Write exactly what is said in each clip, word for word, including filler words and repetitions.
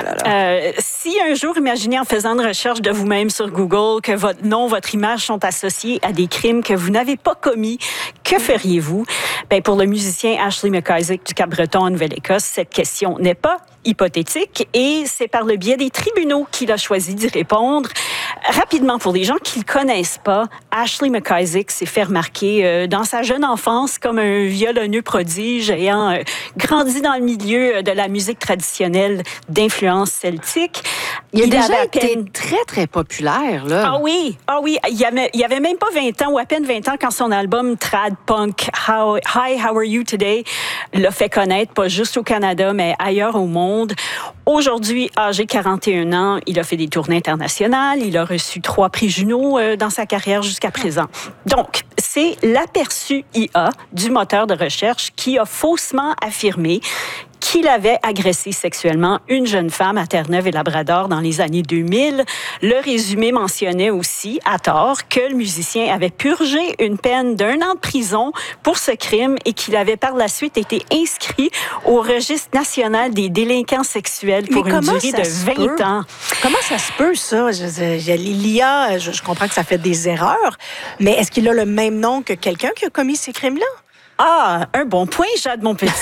là là. Euh, si un jour, imaginez en faisant une recherche de vous-même sur Google que votre nom, votre image sont associés à des crimes que vous n'avez pas commis, que feriez-vous? Ben, pour le musicien Ashley McIsaac du Cap-Breton en Nouvelle-Écosse, cette question n'est pas hypothétique et c'est par le biais des tribunaux qu'il a choisi d'y répondre. Rapidement, pour les gens qui ne le connaissent pas, Ashley McIsaac s'est fait remarquer euh, dans sa jeune enfance comme un violonneux prodige ayant euh, grandi dans le milieu de la musique traditionnelle d'influence celtique. Il a Il déjà avait à été peine- très, très populaire, là. Ah oui, ah oui, il y avait, il y avait même pas vingt ans ou à peine vingt ans quand son album trad punk How, Hi, How Are You Today l'a fait connaître, pas juste au Canada, mais ailleurs au monde. Aujourd'hui, âgé quarante et un ans, il a fait des tournées internationales, il a reçu trois prix Juno euh, dans sa carrière jusqu'à présent. Donc, c'est l'aperçu I A du moteur de recherche qui a faussement affirmé qu'il avait agressé sexuellement une jeune femme à Terre-Neuve et Labrador dans les années deux mille. Le résumé mentionnait aussi, à tort, que le musicien avait purgé une peine d'un an de prison pour ce crime et qu'il avait par la suite été inscrit au registre national des délinquants sexuels pour Mais une comment durée ça de se vingt peut? ans. Comment ça se peut, ça? Je, je, je- l'I A, je, je comprends que ça fait des erreurs, mais est-ce qu'il a le même nom que quelqu'un qui a commis ces crimes-là? Ah, un bon point, Jade, mon petit.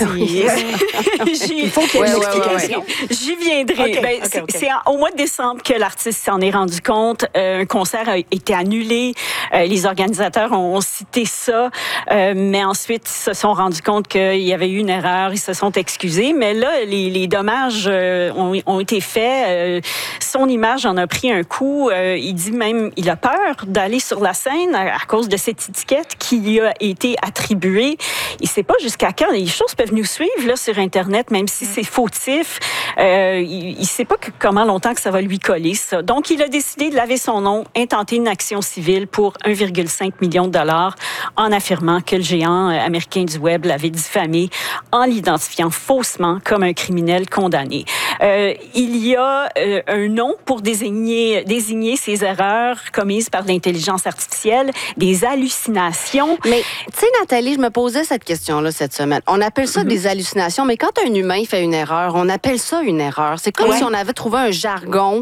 Il faut qu'il y ait Ouais, une ouais, ouais, explication. J'y viendrai. OK, Ben, OK, c'est, OK. c'est en- au mois de décembre que l'artiste s'en est rendu compte. Euh, un concert a été annulé. Euh, les organisateurs ont, ont cité ça, euh, mais ensuite ils se sont rendus compte qu'il y avait eu une erreur. Ils se sont excusés, mais là, les, les dommages euh, ont, ont été faits. Euh, son image en a pris un coup. Euh, il dit même, il a peur d'aller sur la scène à, à cause de cette étiquette qui lui a été attribuée. Il ne sait pas jusqu'à quand les choses peuvent nous suivre là, sur Internet, même si c'est fautif. Euh, il ne sait pas que, comment longtemps que ça va lui coller, ça. Donc, il a décidé de laver son nom, intenter une action civile pour un virgule cinq million de dollars en affirmant que le géant euh, américain du web l'avait diffamé en l'identifiant faussement comme un criminel condamné. Euh, il y a euh, un nom pour désigner, désigner ces erreurs commises par l'intelligence artificielle, des hallucinations. Mais, tu sais, Nathalie, je me posais cette question-là cette semaine. On appelle ça des hallucinations, mais quand un humain fait une erreur, on appelle ça une erreur. C'est comme Ouais. si on avait trouvé un jargon,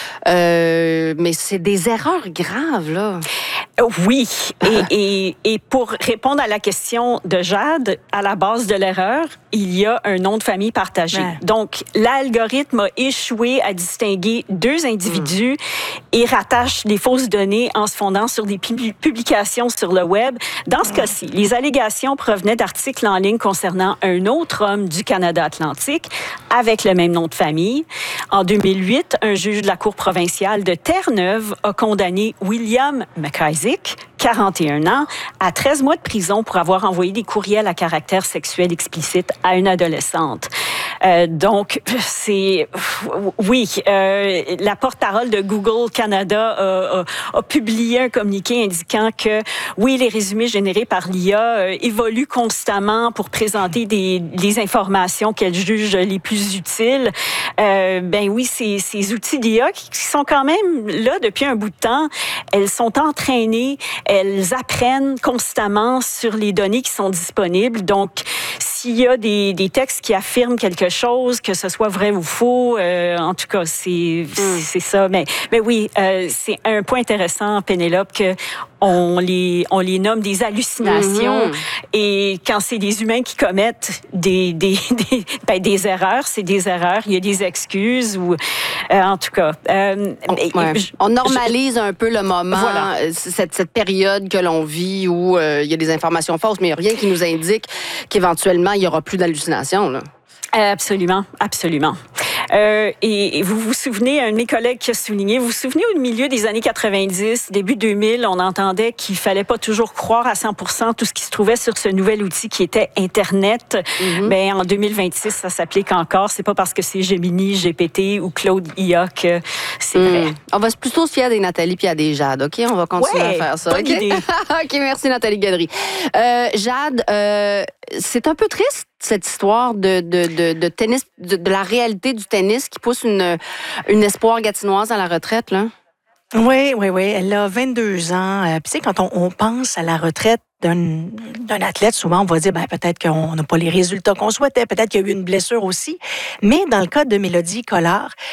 euh, mais c'est des erreurs graves, là. Oui, et, et, et pour répondre à la question de Jade, à la base de l'erreur, il y a un nom de famille partagé. Ouais. Donc, l'algorithme a échoué à distinguer deux individus et rattache les fausses données en se fondant sur des pub- publications sur le web. Dans ce cas-ci, les allégations provenaient d'articles en ligne concernant un autre homme du Canada Atlantique avec le même nom de famille. En deux mille huit, un juge de la Cour provinciale de Terre-Neuve a condamné William McIsaac, quarante et un ans, à treize mois de prison pour avoir envoyé des courriels à caractère sexuel explicite à une adolescente. Euh, donc, c'est... Oui, euh, la porte-parole de Google Canada a, a, a publié un communiqué indiquant que, oui, les résumés générés par l'I A euh, évoluent constamment pour présenter des, les informations qu'elle juge les plus utiles. Euh, ben oui, ces, ces outils d'I A qui, qui sont quand même là depuis un bout de temps, elles sont entraînées, elles apprennent constamment sur les données qui sont disponibles. Donc, s'il y a des, des textes qui affirment quelque chose, que ce soit vrai ou faux, euh, en tout cas, c'est, c'est, c'est ça. Mais, mais oui, euh, c'est un point intéressant, Pénélope, que on les, on les nomme des hallucinations. Mm-hmm. Et quand c'est des humains qui commettent des, des, des, ben, des erreurs, c'est des erreurs. Il y a des excuses ou, euh, en tout cas. Euh, Ouais. je- On normalise un peu le moment, Voilà. euh, cette, cette période que l'on vit où euh, il y a des informations fausses, mais il n'y a rien qui nous indique qu'éventuellement, il n'y aura plus d'hallucinations, là. Absolument, absolument. Euh, et, et vous vous souvenez, un de mes collègues qui a souligné, vous vous souvenez au milieu des années quatre-vingt-dix, début deux mille, on entendait qu'il fallait pas toujours croire à cent pour cent tout ce qui se trouvait sur ce nouvel outil qui était Internet. Mm-hmm. Ben, en deux mille vingt-six, ça s'applique encore. C'est pas parce que c'est Gemini, G P T ou Claude I A que c'est vrai. Mm. On va plutôt se fier à des Nathalie puis à des Jade, OK? On va continuer Ouais, à faire ça. bonne OK? idée. OK, merci Nathalie Gadry. Euh, Jade, euh, c'est un peu triste cette histoire de, de, de, de tennis, de, de la réalité du tennis qui pousse une, une espoir gatinoise à la retraite, là. Oui, oui, oui. Elle a vingt-deux ans. Euh, Puis, tu sais, quand on, on pense à la retraite d'un, d'un athlète, souvent, on va dire, ben, peut-être qu'on n'a pas les résultats qu'on souhaitait, peut-être qu'il y a eu une blessure aussi. Mais dans le cas de Mélodie Collard,